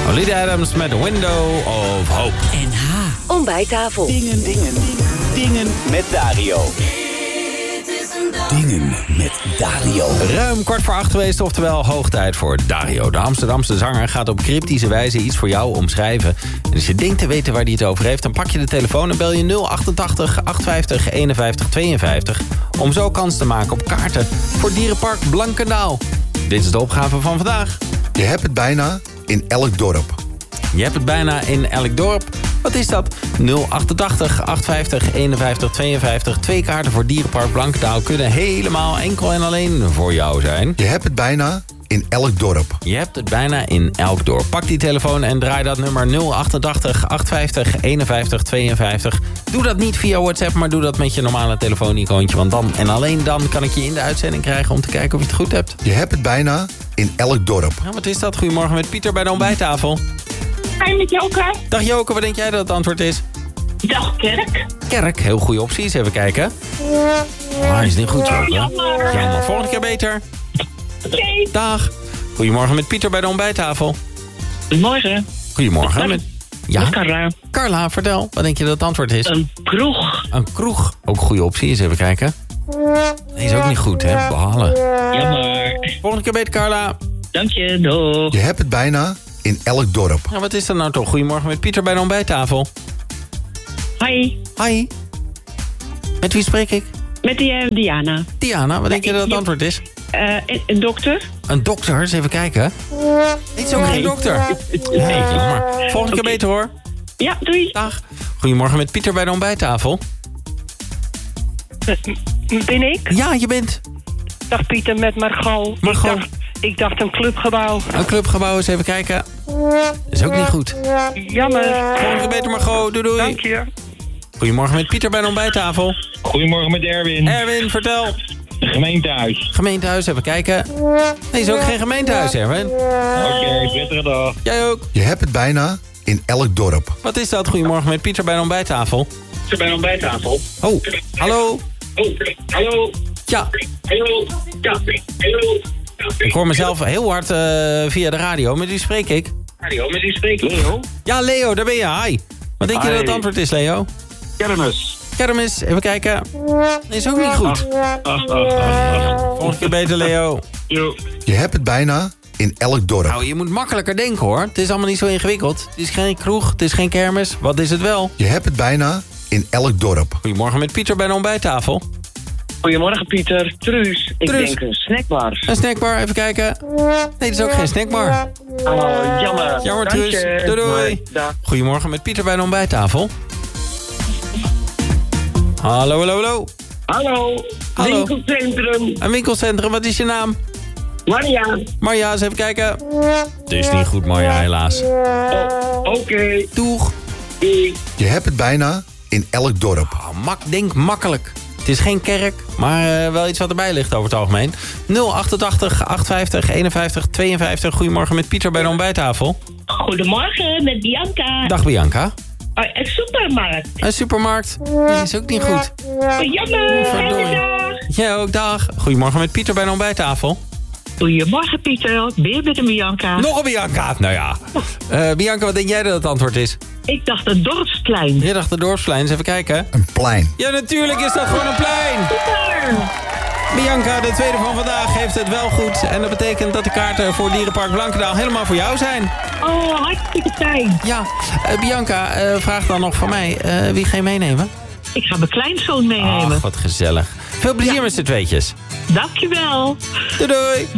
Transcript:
Olivia Adams met Window of Hope. NH. Ontbijttafel. Dingen met Dario. Dingen met Dario. Ruim 7:15 geweest, oftewel hoog tijd voor Dario. De Amsterdamse zanger gaat op cryptische wijze iets voor jou omschrijven. En als je denkt te weten waar hij het over heeft, dan pak je de telefoon en bel je 088 850 51 52... om zo kans te maken op kaarten voor Dierenpark Blankendaal. Dit is de opgave van vandaag. Je hebt het bijna in elk dorp. Je hebt het bijna in elk dorp. Wat is dat? 088 850 51 52. 2 kaarten voor Dierenpark Blankendaal kunnen helemaal enkel en alleen voor jou zijn. Je hebt het bijna in elk dorp. Je hebt het bijna in elk dorp. Pak die telefoon en draai dat nummer 088 850 51 52. Doe dat niet via WhatsApp, maar doe dat met je normale telefoon-icoontje. Want dan en alleen dan kan ik je in de uitzending krijgen om te kijken of je het goed hebt. Je hebt het bijna in elk dorp. Ja, wat is dat? Goedemorgen met Pieter bij de ontbijttafel. Hi, met Joke. Dag Joke, wat denk jij dat het antwoord is? Dag, Kerk. Kerk, heel goede opties. Even kijken. Ah, is niet goed, Joke. Jammer. Volgende keer beter. Oké. Dag. Goedemorgen met Pieter bij de ontbijttafel. Goedemorgen. Goedemorgen met... Ja? Met Carla. Carla, vertel. Wat denk je dat het antwoord is? Een kroeg. Een kroeg. Ook een goede optie. Eens even kijken. Nee, is ook niet goed, hè? Behalen. Jammer. Volgende keer beter, Carla. Dank je, doeg. Je hebt het bijna in elk dorp. Nou, wat is dat nou toch? Goedemorgen met Pieter bij de ontbijttafel. Hi. Hi. Met wie spreek ik? Met Diana. Diana, wat denk je dat het antwoord is? Een dokter. Een dokter? Eens even kijken. Nee, het is ook geen dokter. Nee, jammer. Volgende keer beter, hoor. Ja, doei. Dag. Goedemorgen met Pieter bij de ontbijttafel. Ben ik? Ja, je bent. Dag Pieter, met Margot. Margot. Ik dacht een clubgebouw. Een clubgebouw, eens even kijken. Is ook niet goed. Jammer. Volgende keer beter, Margot. Doei, doei. Dank je. Goedemorgen met Pieter bij de ontbijttafel. Goedemorgen met Erwin. Erwin, vertel. Gemeentehuis. Gemeentehuis, even kijken. Nee, is ook geen gemeentehuis, Erwin. Oké, prettige dag. Jij ook. Je hebt het bijna in elk dorp. Wat is dat? Goedemorgen met Pieter bij de ontbijttafel. Bij een ontbijttafel. Oh, hallo. Hallo. Ja, Hallo. Ja. Hallo. ik hoor mezelf heel hard via de radio. Met wie spreek ik? Radio, met wie spreekt Leo? Ja, Leo, daar ben je. Hi. Wat denk je dat het antwoord is, Leo? Kermis. Kermis, even kijken. Nee, is ook niet goed. Volgende keer beter, Leo. Jo. Je hebt het bijna in elk dorp. Nou, je moet makkelijker denken, hoor. Het is allemaal niet zo ingewikkeld. Het is geen kroeg, het is geen kermis. Wat is het wel? Je hebt het bijna in elk dorp. Goedemorgen met Pieter bij de ontbijttafel. Goedemorgen Pieter. Truus. Ik Truus. denk een snackbar. Een snackbar, even kijken. Nee, het is ook geen snackbar. Oh, jammer. Jammer, Dank Truus. je. Doei, doei. Dag. Goedemorgen met Pieter bij de ontbijttafel. Hallo, hallo, hallo. Hallo. Hallo. Winkelcentrum. Een winkelcentrum, wat is je naam? Maria. Marja, eens even kijken. Het is niet goed, Marja, helaas. Oké. Doeg. Je hebt het bijna in elk dorp. Denk makkelijk. Het is geen kerk, maar wel iets wat erbij ligt over het algemeen. 088 850 51 52. Goedemorgen met Pieter bij de ontbijttafel. Goedemorgen, met Bianca. Dag Bianca. Een supermarkt. Een supermarkt? Nee, is ook niet goed. Jammer, Verdorie. fijne dag. Jij ook, dag. Goedemorgen met Pieter bij de ontbijttafel. Goedemorgen Pieter, weer met een Bianca. Nog een Bianca. Nou ja. Bianca, wat denk jij dat het antwoord is? Ik dacht een dorpsplein. Je dacht de dorpsplein. Eens even kijken. Een plein. Ja, natuurlijk is dat gewoon een plein. Bianca, de tweede van vandaag, heeft het wel goed. En dat betekent dat de kaarten voor Dierenpark Blankendaal helemaal voor jou zijn. Oh, hartstikke fijn. Ja, Bianca, vraag dan nog van mij. Wie ga je meenemen? Ik ga mijn kleinzoon meenemen. Ach, wat gezellig. Veel plezier met z'n tweetjes. Dankjewel. Doei doei.